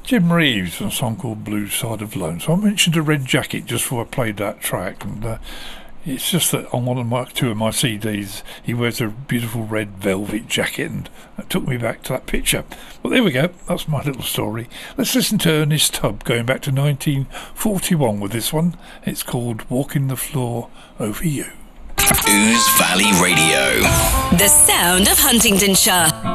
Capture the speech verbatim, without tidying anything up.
Jim Reeves and a song called Blue Side of Lone. So I mentioned a red jacket just before I played that track, and uh, it's just that on one of my two of my C Ds he wears a beautiful red velvet jacket, and that took me back to that picture. Well, there we go, that's my little story. Let's listen to Ernest Tubb going back to nineteen forty-one with this one. It's called Walking the Floor Over You. Ooze Valley Radio, the sound of Huntingdonshire.